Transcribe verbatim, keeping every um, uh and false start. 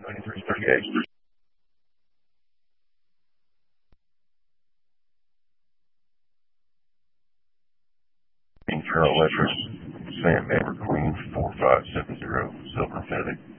ninety-three thirty-eight. Carroll Electric, Sam Amber Queen, four five seven zero, Silver Infinity.